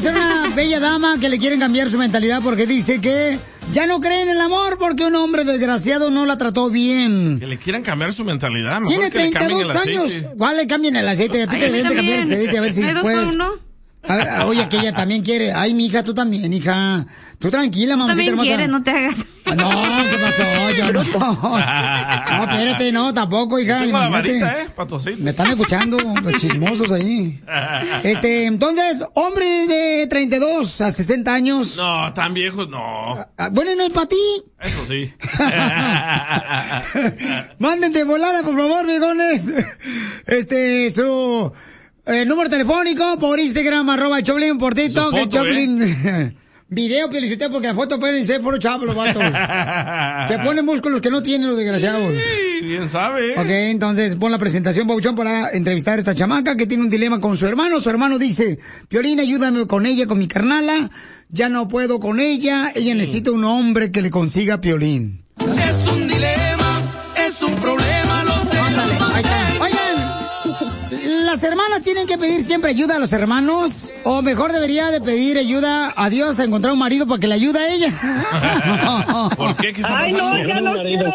conocer a una bella dama que le quieren cambiar su mentalidad porque dice que ya no cree en el amor porque un hombre desgraciado no la trató bien. Que le quieran cambiar su mentalidad. Tiene 32 años. ¿Cuál le cambien el aceite? A ti te deben de cambiar el aceite, a ver si puedes. Oye, que ella también quiere. Ay, mi hija, tú también, hija. Tú tranquila, mamá. Tú también quieres, no te hagas. No, ¿qué pasó? Yo no. No, espérate, no, tampoco, hija. Tengo la Imagínate. varita, patocito. Me están escuchando los chismosos ahí. Entonces, hombre de 32 a 60 años. No, tan viejos, no. Bueno, no es para ti. Eso sí. Manden de volada, por favor, viejones. Su número telefónico por Instagram, @Choplin, por TikTok, foto, Choplin. Video, Piolichotelo, porque la foto pueden ser foro chavo, los vatos. Se ponen músculos que no tienen los desgraciados. Sí, bien sabe. Ok, entonces pon la presentación, Pauchón, para entrevistar a esta chamaca que tiene un dilema con su hermano. Su hermano dice, Piolín, ayúdame con ella, con mi carnala. Ya no puedo con ella. Ella necesita un hombre que le consiga Piolín. Es un dilema, es un problema, lo sé. Ándale, ahí está. Oigan, ¿las hermanas tienen que pedir siempre ayuda a los hermanos? ¿O mejor debería de pedir ayuda a Dios a encontrar un marido para que le ayude a ella? ¿Por qué? ¿Qué está Ay, pasando? no, ya no quiero.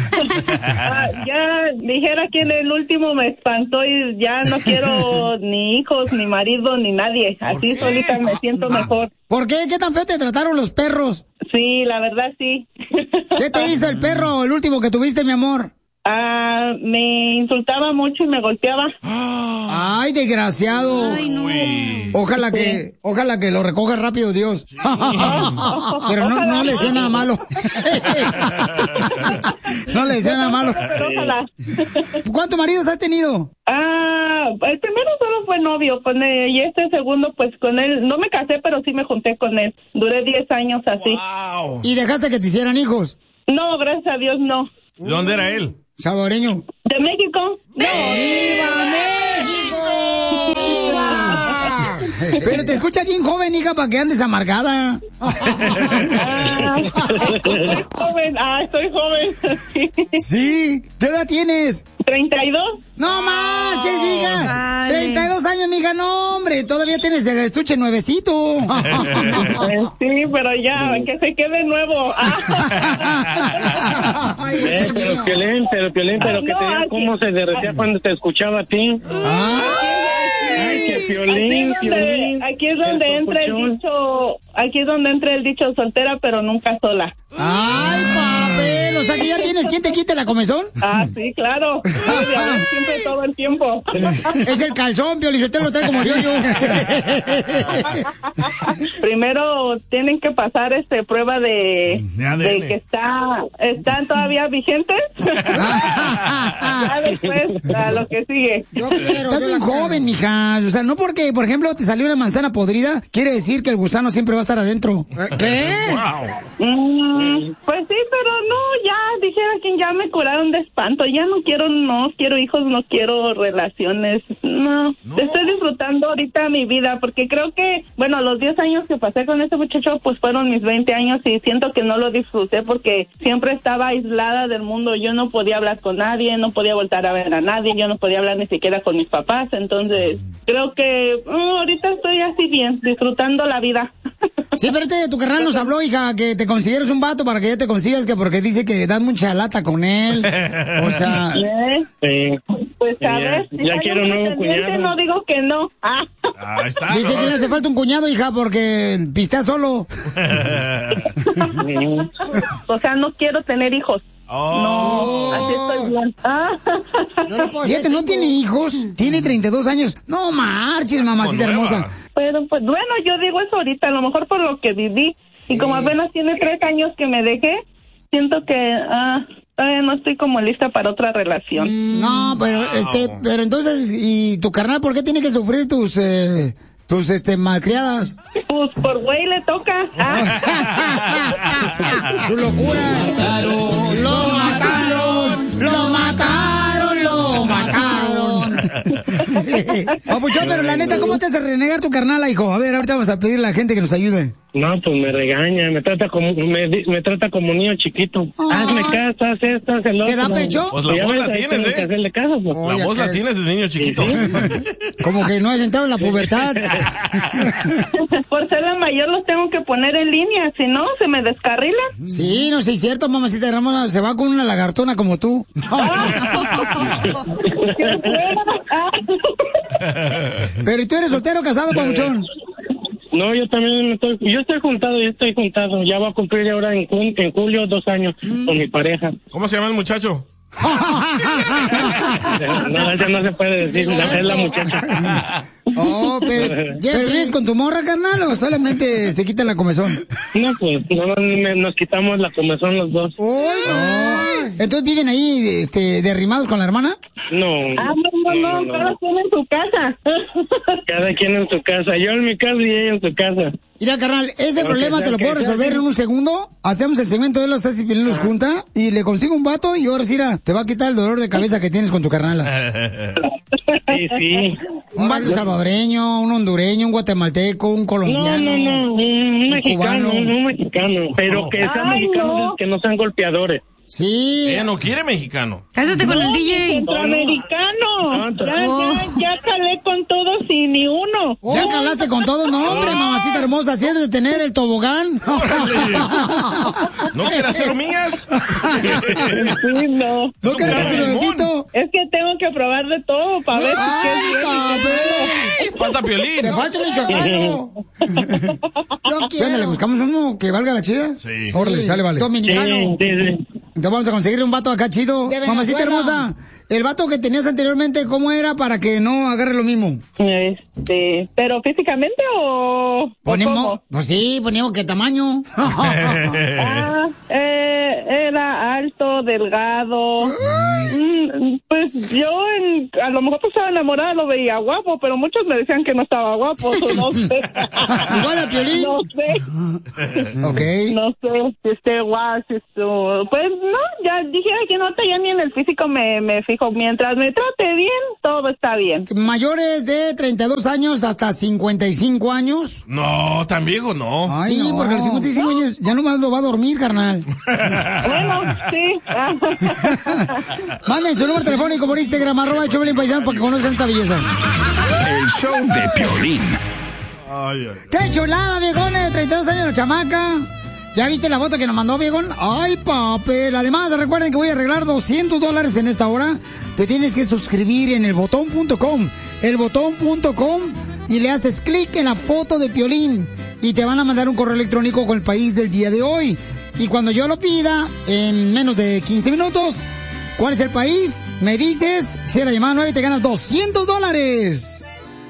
Ya dijera que en el último me espantó y ya no quiero ni hijos, ni marido, ni nadie. Así solita me siento mejor. ¿Por qué? ¿Qué tan feo te trataron los perros? Sí, la verdad sí. ¿Qué te hizo el perro, el último que tuviste, mi amor? Me insultaba mucho y me golpeaba. Ay, desgraciado. Ay, no. Ojalá que lo recoja rápido Dios. Pero no le deseo nada malo. No le deseo nada malo. Pero ojalá. ¿Cuántos maridos has tenido? El primero solo fue novio con él, y este segundo pues con él, no me casé pero sí me junté con él. Duré 10 años así. Wow. ¿Y dejaste que te hicieran hijos? No, gracias a Dios no. ¿De dónde era él? Salvadoreño. ¿De México? ¡Viva México! Pero te escucha bien joven, hija, para que andes amargada. Soy joven, estoy joven. Sí. ¿Qué edad tienes? 32. No marches, hija. Vale. 32 años, mija, no, hombre. Todavía tienes el estuche nuevecito. Sí, pero ya, que se quede nuevo. Ay, Pero Piolín, pero que No, te diga aquí- cómo se derretía cuando te escuchaba a ti. Ay, que Piolín, Piolín. Aquí es donde entra el dicho, aquí es donde entra el dicho soltera pero nunca sola. Ay, papel. O sea, que ya tienes quien te quite la comezón. Sí, claro. Debe de haber siempre todo el tiempo. Es el calzón, Piolichotelo, lo trae como yo. Primero tienen que pasar prueba de ADN. que están todavía vigentes. Ya después a lo que sigue. Estás bien joven, mija. O sea, no porque, por ejemplo, te salió una manzana podrida, quiere decir que el gusano siempre va a estar adentro. ¿Qué? Wow. Pues sí, pero no, ya dijera que ya me curaron de espanto. Ya no quiero hijos, no quiero relaciones. No. Estoy disfrutando ahorita mi vida porque creo que, bueno, los 10 años que pasé con este muchacho pues fueron mis 20 años y siento que no lo disfruté porque siempre estaba aislada del mundo. Yo no podía hablar con nadie, no podía voltar a ver a nadie, yo no podía hablar ni siquiera con mis papás. Entonces, creo que ahorita estoy así bien, disfrutando la vida. Sí, pero tu carnal nos habló, hija, que te consideres un vato para que ya te consigas, que porque dice que das mucha lata con él. O sea... Sí. Pues a ver, si ya hay quiero un nuevo pretendiente, cuñado. no digo que no. Ahí está. Dice que le hace falta un cuñado, hija, porque pistea solo. O sea, no quiero tener hijos. No, así estoy bien. Fíjate, no tiene hijos, tiene 32 años. No marches, mamacita hermosa. Pero pues bueno, yo digo eso ahorita, a lo mejor por lo que viví. Y como apenas tiene 3 años que me dejé, siento que todavía no estoy como lista para otra relación. No, pero entonces, ¿y tu carnal por qué tiene que sufrir tus malcriadas? Pues por güey le toca. Su locura. Lo mataron. Papuchón, pero la neta, ¿cómo te hace renegar tu carnal, hijo? A ver, ahorita vamos a pedirle a la gente que nos ayude. No, pues me regaña, me trata como niño chiquito. Hazme caso, haz esto, haz el otro. ¿Te da pecho? Pues la voz la tienes, que hacerle caso, pues. La voz la tienes de niño chiquito. Como que no has entrado en la pubertad. Por ser la mayor los tengo que poner en línea, si no, se me descarrilan. Sí, no sé, es cierto, mamacita Ramona, se va con una lagartona como tú. Pero ¿y tú eres soltero o casado, papuchón? No, yo también estoy juntado. Ya va a cumplir ahora en julio 2 años con mi pareja. ¿Cómo se llama el muchacho? No, eso no se puede decir, es la muchacha. Oh, pero ¿vives con tu morra, carnal, o solamente se quita la comezón? No, pues, nos quitamos la comezón los dos. ¡Oh, no! ¿Entonces viven ahí, derrimados con la hermana? No. No, cada quien en su casa. Cada quien en su casa, yo en mi casa y ella en su casa. Mira, carnal, ese problema te lo puedo resolver en un segundo. Hacemos el segmento de los Haces y Piolín los junta y le consigo un vato y ahora sí, te va a quitar el dolor de cabeza que tienes con tu carnala. Sí. Un vato salvadoreño, un hondureño, un guatemalteco, un colombiano. No, un mexicano, pero que sean mexicanos, que no sean golpeadores. Sí. Ella no quiere mexicano. Cásate con el DJ. Centroamericano. Ya calé con todos y ni uno. ¿Ya calaste con todos? No, hombre, mamacita hermosa, si es de tener el tobogán. ¿No quieres hacer mías? Sí, no. ¿No quieres hacer besito? Es que tengo que probar de todo para ver si es bien. Falta Piolín. Te falta el michoacano. No quiero. ¿Le buscamos uno que valga la chida? Sí. Órale, sale, vale. Dominicano. Sí. Entonces vamos a conseguirle un vato acá chido. Mamacita hermosa, el vato que tenías anteriormente, ¿cómo era para que no agarre lo mismo? ¿Pero físicamente o Ponemos, pues sí, ponemos qué tamaño. Era alto, delgado. Pues yo a lo mejor pues estaba enamorada, lo veía guapo, pero muchos me decían que no estaba guapo, no sé. Igual a Piolín. No sé. Ok. No sé si esté guapo, pues no, ya dije que no, ya ni en el físico me fijo. Mientras me trate bien, todo está bien. ¿Mayores de 32 años hasta 55 años? No, tan viejo no. Ay, sí, no. Porque a los 55 años ya nomás lo va a dormir, carnal. Bueno, sí. Manden su número telefónico por Instagram, @Chovelin Paisano, para que conozcan esta belleza. El show de Piolín. Ay. ¡Qué chulada, viejones! De 32 años la chamaca. ¿Ya viste la foto que nos mandó, viejón? ¡Ay, papel! Además, recuerden que voy a arreglar $200 en esta hora. Te tienes que suscribir en elbotón.com. Elbotón.com y le haces clic en la foto de Piolín. Y te van a mandar un correo electrónico con el país del día de hoy. Y cuando yo lo pida, en menos de 15 minutos, ¿cuál es el país? Me dices, si la llamada 9 te ganas $200.